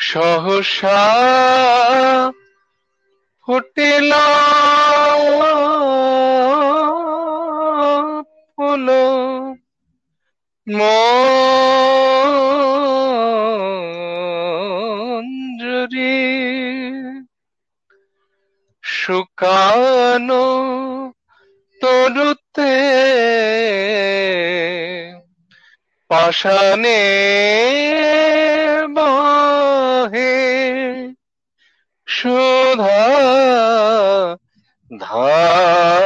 সহসা ফুটিল ফুল মঞ্জুরি, শুকানো তরুতে পাষাণে বহে সুধা ধারা।